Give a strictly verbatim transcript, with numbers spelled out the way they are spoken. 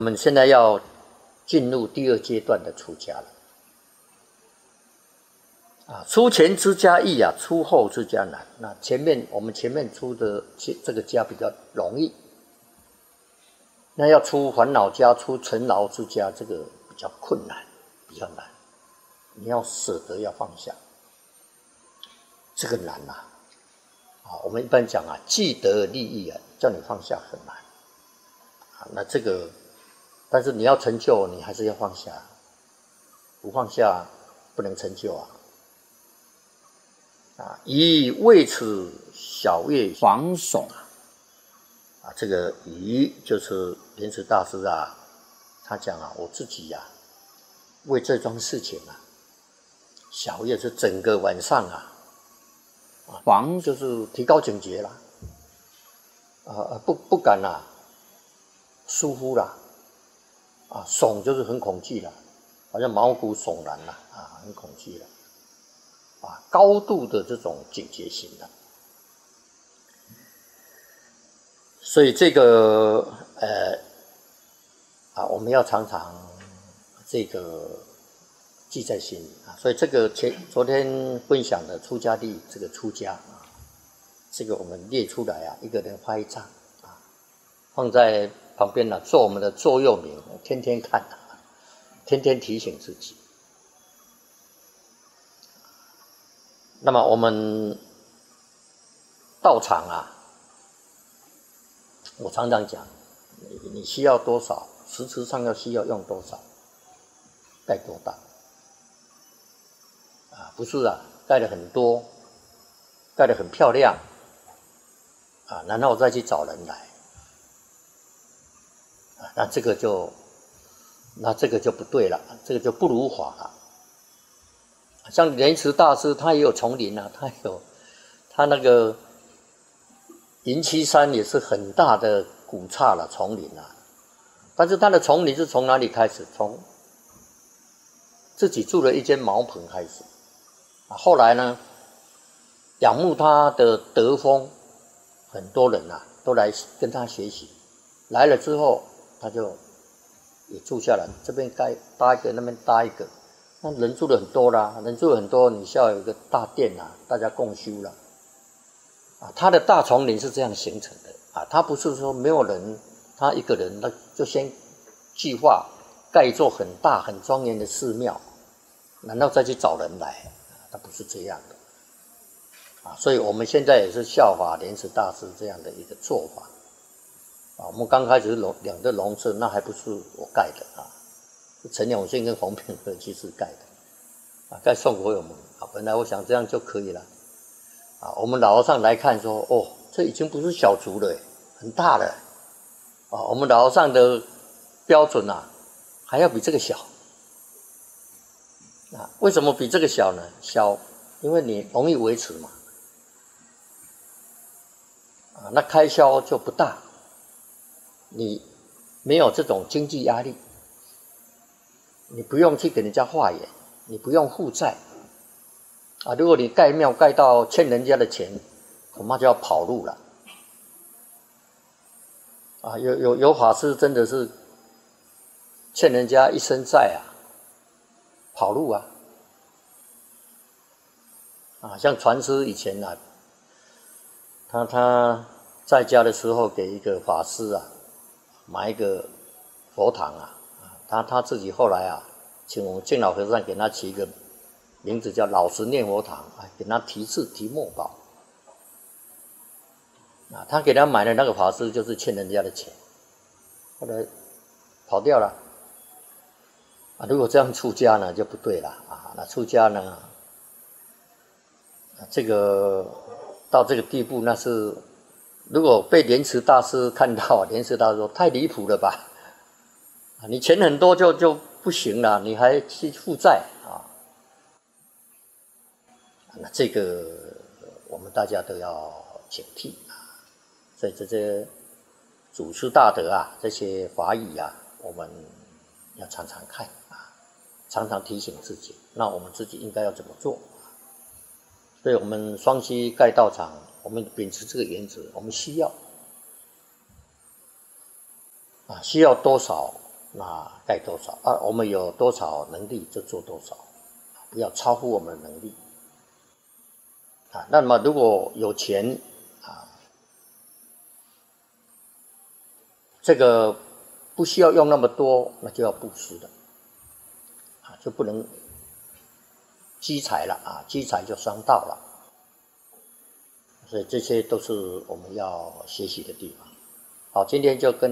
我们现在要进入第二阶段的出家了。啊，出前之家易啊，出后之家难。那前面我们前面出的这个家比较容易，那要出烦恼家、出尘劳之家，这个比较困难，比较难。你要舍得，要放下，这个难呐、啊。啊，我们一般讲啊，既得利益啊，叫你放下很难。啊，那这个，但是你要成就，你还是要放下，不放下不能成就啊。啊，以为此小业防悚啊，这个以就是莲池大师啊，他讲啊，我自己呀、啊，为这桩事情啊，小业是整个晚上啊，啊，防就是提高警觉啦，啊不不敢啊，疏忽啦，啊悚就是很恐惧了，好像毛骨悚然啦，啊很恐惧了。啊，高度的这种警觉性的，所以这个呃啊，我们要常常这个记在心里啊。所以这个前昨天分享的出家地这个出家啊，这个我们列出来啊，一个人画一张啊，放在旁边呢、啊，做我们的座右铭，天天看啊，天天提醒自己。那么我们道场啊，我常常讲，你你需要多少，实质上要需要用多少，盖多大啊？不是啊，盖得很多，盖得很漂亮啊，然后再去找人来啊，那这个就那这个就不对了，这个就不如法了。像莲池大师，他也有丛林啊，他有他那个银栖山也是很大的古刹了，丛林啊。但是他的丛林是从哪里开始？从自己住了一间茅棚开始。啊，后来呢，仰慕他的德风，很多人啊都来跟他学习。来了之后，他就也住下来，这边盖搭一个，那边搭一个。那人住的很多啦，人住很多，你需要有一个大殿啊，大家共修啦。啊，他的大丛林是这样形成的啊，他不是说没有人，他一个人他就先计划盖一座很大很庄严的寺庙，然后再去找人来，他不是这样的啊。所以我们现在也是效法莲池大师这样的一个做法啊。我们刚开始两两个龙寺，那还不是我盖的啊。陈永信跟洪炳和其实盖的，啊，盖宋国有门啊。本来我想这样就可以了，啊，我们老和尚来看说，哦，这已经不是小竹了，很大了，啊，我们老和尚的标准啊，还要比这个小，啊，为什么比这个小呢？小，因为你容易维持嘛，啊，那开销就不大，你没有这种经济压力。你不用去给人家化缘，你不用负债啊！如果你盖庙盖到欠人家的钱，恐怕就要跑路了啊！有有有法师真的是欠人家一身债啊，跑路啊！啊，像传师以前啊，他他在家的时候给一个法师啊买一个佛堂啊。他他自己后来啊，请我们净老和尚给他起一个名字叫老实念佛堂，给他题字题墨宝。啊，他给他买的那个法师就是欠人家的钱，后来跑掉了。啊，如果这样出家呢就不对了啊。那出家呢，这个到这个地步，那是如果被莲池大师看到，莲池大师说太离谱了吧。你钱很多就就不行了，你还去负债啊？那这个我们大家都要警惕啊。所以这些祖师大德啊，这些法语啊，我们要常常看啊，常常提醒自己。那我们自己应该要怎么做？所以我们双溪盖道场，我们秉持这个原则，我们需要啊，需要多少？ 那盖多少啊？我们有多少能力就做多少，不要超乎我们的能力啊。那么如果有钱啊，这个不需要用那么多，那就要布施了啊，就不能积财了啊，积财就伤道了。所以这些都是我们要学习的地方。好，今天就跟